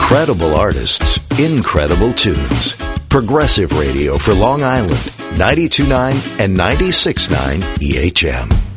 Incredible artists, incredible tunes. Progressive Radio for Long Island, 92.9 and 96.9 EHM.